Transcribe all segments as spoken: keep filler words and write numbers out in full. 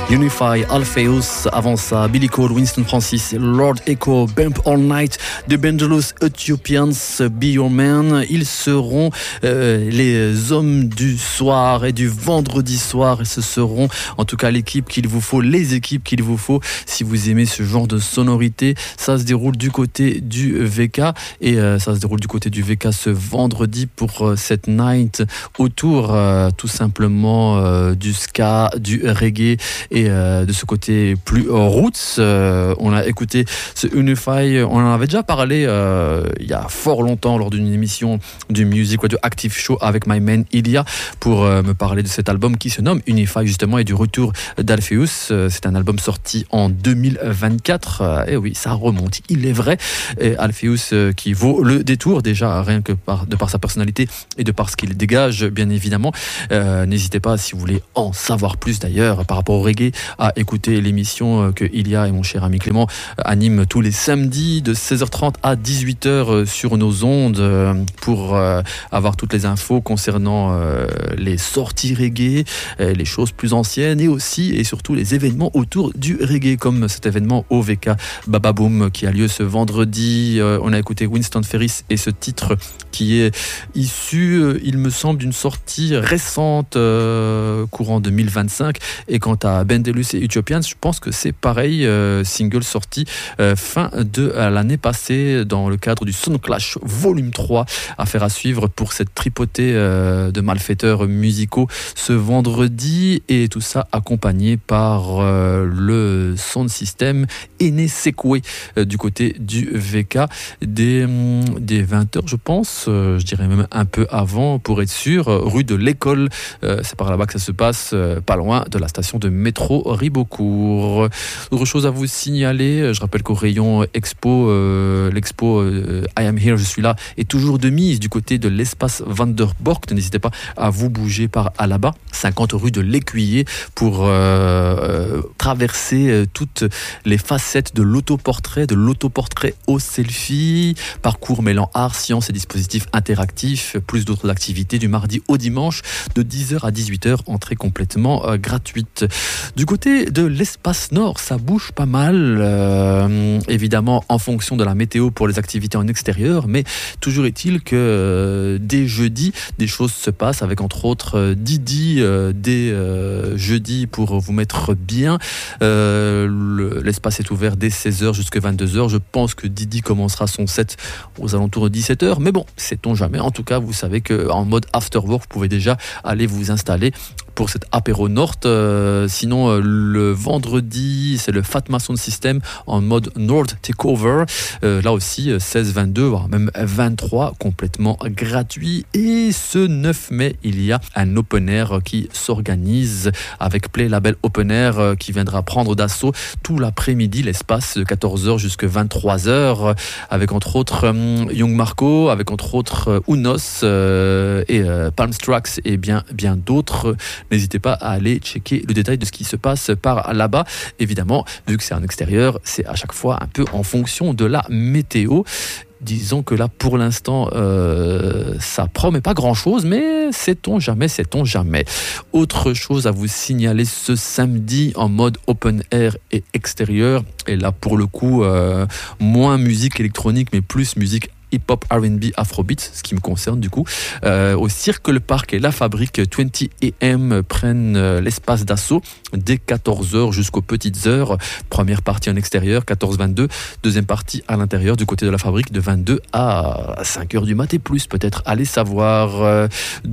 Unify, Alpheus, avant ça, Billy Cole, Winston Francis, Lord Echo, Bump All Night, The Bendelus Ethiopians, Be Your Man. Ils seront euh, les hommes du soir et du vendredi soir, et ce seront en tout cas l'équipe qu'il vous faut, les équipes qu'il vous faut si vous aimez ce genre de sonorité. Ça se déroule du côté du V K et euh, ça se déroule du côté du V K ce vendredi pour euh, cette night autour euh, tout simplement euh, du ska, du reggae et euh, de ce côté plus roots. Euh, on a écouté ce Unify, on en avait déjà parlé euh, il y a fort longtemps lors d'une émission du Music Radio Active Show avec my man Ilia pour euh, me parler de cet album qui se nomme Unify justement et du retour d'Alpheus. Euh, c'est un album sorti en deux mille vingt-quatre. Euh, et oui, ça remonte, il est vrai. Et Alpheus euh, qui vaut le détour déjà rien que par, de par sa personnalité et de par ce qu'il dégage bien évidemment. Euh, n'hésitez pas si vous voulez en savoir plus d'ailleurs par rapport au reggae à écouter l'émission que Ilia et mon cher ami Clément animent tous les samedis de seize heures trente à dix-huit heures sur nos ondes pour avoir toutes les infos concernant les sorties reggae, les choses plus anciennes et aussi et surtout les événements autour du reggae comme cet événement au V K Baba Boom qui a lieu ce vendredi. On a écouté Winston Ferris et ce titre qui est issu, il me semble, d'une sortie récente euh, courant deux mille vingt-cinq. Et quant à Bendelus et Ethiopians, je pense que c'est pareil, euh, single sorti euh, fin de l'année passée dans le cadre du Soundclash Volume trois. Affaire à suivre pour cette tripotée euh, de malfaiteurs musicaux ce vendredi, et tout ça accompagné par euh, le sound system Ene Sekwe euh, du côté du V K des, des vingt heures, je pense, euh, je dirais même un peu avant pour être sûr, euh, rue de l'École. Euh, c'est par là-bas que ça se passe, euh, pas loin de la station de métro Ribeaucourt. Autre chose à vous signaler, je rappelle qu'au rayon expo, euh, l'expo euh, I Am Here, je suis là, est toujours de mise du côté de l'espace Van der Bork. N'hésitez pas à vous bouger par là-bas, cinquante rue de l'Écuyer, pour euh, euh, traverser euh, toutes les facettes de l'autoportrait, de l'autoportrait au selfie, parcours mêlant art, science et dispositifs interactifs, plus d'autres activités du mardi au dimanche de dix heures à dix-huit heures, entrée complètement euh, gratuite. Du côté de l'espace nord, ça bouge pas mal, euh, évidemment en fonction de la météo pour les activités en extérieur, mais toujours est-il que euh, dès jeudi, des choses se passent avec entre autres euh, Didi euh, dès euh, jeudi pour vous mettre bien. Euh, le, l'espace est ouvert dès seize heures jusqu'à vingt-deux heures. Je pense que Didi commencera son set aux alentours de dix-sept heures, mais bon, sait-on jamais. En tout cas, vous savez qu'en mode after work, vous pouvez déjà aller vous installer pour cet apéro Nord. Euh, sinon, euh, le vendredi, c'est le Fatma Sound System en mode Nord Takeover. Euh, là aussi, seize vingt-deux, voire même vingt-trois, complètement gratuit. Et ce neuf mai, il y a un open air qui s'organise avec Play Label Open Air euh, qui viendra prendre d'assaut tout l'après-midi, l'espace de quatorze heures jusqu'à vingt-trois heures, avec entre autres euh, Young Marco, avec entre autres euh, Unos euh, et euh, Palmstrax et bien, bien d'autres. N'hésitez pas à aller checker le détail de ce qui se passe par là-bas. Évidemment, vu que c'est en extérieur, c'est à chaque fois un peu en fonction de la météo. Disons que là, pour l'instant, euh, ça promet pas grand-chose, mais sait-on jamais, sait-on jamais. Autre chose à vous signaler ce samedi en mode open air et extérieur, et là, pour le coup, euh, moins musique électronique, mais plus musique hip-hop, R and B, afrobeat, ce qui me concerne du coup. Euh, au Cirque Le Parc et La Fabrique, vingt A M prennent euh, l'espace d'assaut dès quatorze heures jusqu'aux petites heures. Première partie en extérieur, quatorze vingt-deux. Deuxième partie à l'intérieur du côté de La Fabrique de vingt-deux à cinq heures du mat et plus, peut-être. Allez savoir. Euh,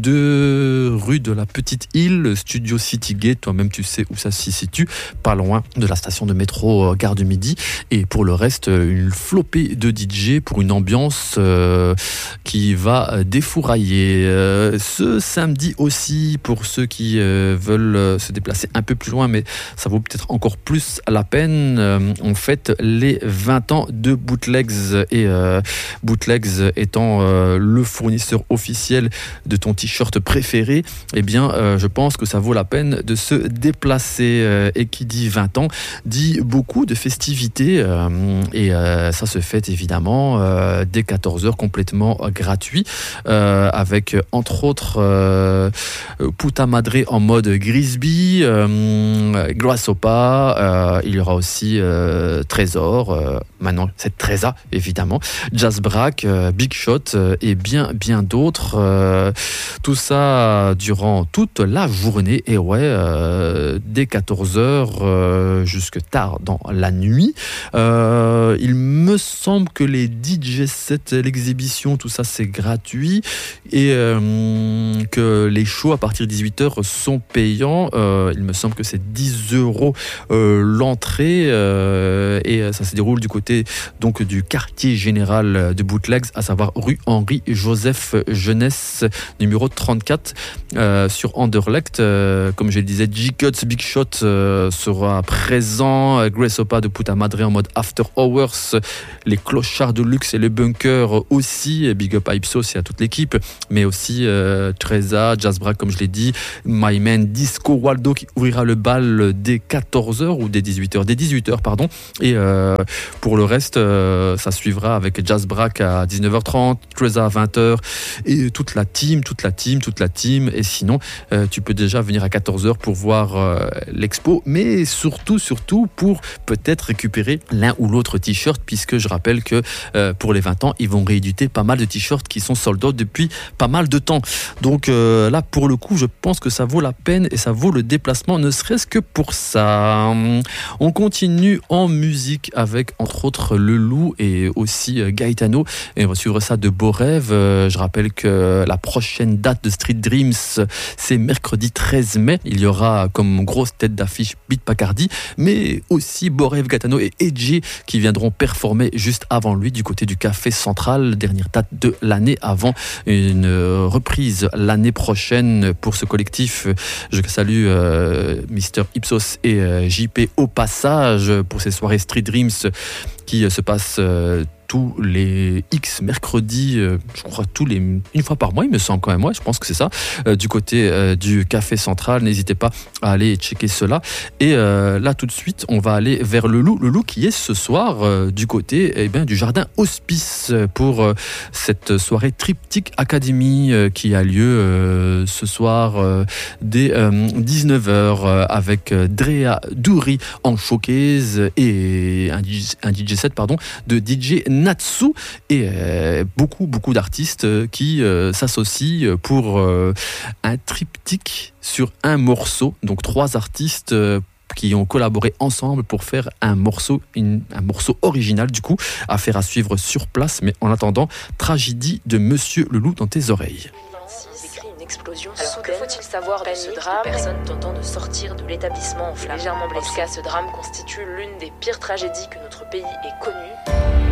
de rue de la Petite Île, Studio City Gate, toi-même tu sais où ça se situe, pas loin de la station de métro euh, Gare du Midi. Et pour le reste, une flopée de D J pour une ambiance Euh, qui va défourailler. Euh, ce samedi aussi, pour ceux qui euh, veulent euh, se déplacer un peu plus loin, mais ça vaut peut-être encore plus la peine, euh, on fête les vingt ans de Bootlegs, et euh, Bootlegs étant euh, le fournisseur officiel de ton t-shirt préféré, eh bien euh, je pense que ça vaut la peine de se déplacer, euh, et qui dit vingt ans dit beaucoup de festivités, euh, et euh, ça se fête évidemment euh, dès quatorze heures, complètement gratuit, euh, avec entre autres euh, Puta Madre en mode Grisby, euh, Grasshopper, euh, il y aura aussi euh, Trésor, euh, maintenant c'est Treza évidemment, Jazz Brack, euh, Big Shot euh, et bien bien d'autres. Euh, tout ça durant toute la journée et ouais, euh, dès quatorze heures euh, jusque tard dans la nuit. Euh, il me semble que les D J sets, l'exhibition, tout ça c'est gratuit et euh, que les shows à partir de dix-huit heures sont payants. Euh, il me semble que c'est dix euros euh, l'entrée euh, et ça se déroule du côté donc du quartier général de Bootlegs, à savoir rue Henri-Joseph Jeunesse numéro trente-quatre euh, sur Anderlecht. Euh, comme je le disais, G-Cuts Big Shot euh, sera présent, Grasshopper de Puta Madre en mode After Hours, les Clochards de Luxe et les Bunkers aussi, Big Up à Ipsos et à toute l'équipe, mais aussi euh, Treza, Jazz Brack comme je l'ai dit, My Man Disco Waldo qui ouvrira le bal dès quatorze heures ou dès dix-huit heures, dès dix-huit heures pardon, et euh, pour le reste euh, ça suivra avec Jazz Brack à dix-neuf heures trente, Treza à vingt heures et toute la team, toute la team, toute la team et sinon euh, tu peux déjà venir à quatorze heures pour voir euh, l'expo, mais surtout surtout pour peut-être récupérer l'un ou l'autre t-shirt, puisque je rappelle que euh, pour les vingt ans ils vont rééditer pas mal de t-shirts qui sont sold out depuis pas mal de temps, donc euh, là pour le coup je pense que ça vaut la peine et ça vaut le déplacement, ne serait-ce que pour ça. On continue en musique avec entre autres Le Loup et aussi Gaetano et on va suivre ça de beaux rêves. Euh, je rappelle que la prochaine date de Street Dreams c'est mercredi treize mai, il y aura comme grosse tête d'affiche Beat Bacardi, mais aussi Beaux Rêves, Gaetano et Edgy qui viendront performer juste avant lui du côté du Café Central, dernière date de l'année avant une reprise l'année prochaine pour ce collectif. Je salue euh, Mister Ipsos et euh, J P au passage pour ces soirées Street Dreams qui euh, se passent euh, tous les X mercredis, euh, je crois tous les une fois par mois, il me semble quand même, moi, ouais, je pense que c'est ça, euh, du côté euh, du Café Central. N'hésitez pas à aller checker cela. Et euh, là, tout de suite, on va aller vers le Loup, le Loup qui est ce soir euh, du côté eh bien, du Jardin Hospice pour euh, cette soirée Triptyque Academy euh, qui a lieu euh, ce soir euh, dès euh, dix-neuf heures euh, avec euh, Drea Douri en showcase et un, un D J set pardon, de D J Natsu et euh, beaucoup beaucoup d'artistes euh, qui euh, s'associent pour euh, un triptyque sur un morceau, donc trois artistes euh, qui ont collaboré ensemble pour faire un morceau, une, un morceau original du coup, à faire à suivre sur place. Mais en attendant, Tragédie de Monsieur le Loup dans tes oreilles. Une explosion. Alors que faut-il savoir de ce drame? Personne tentant de sortir de l'établissement en flammes. Légèrement blessé. En tout cas, ce drame constitue l'une des pires tragédies que notre pays ait connues.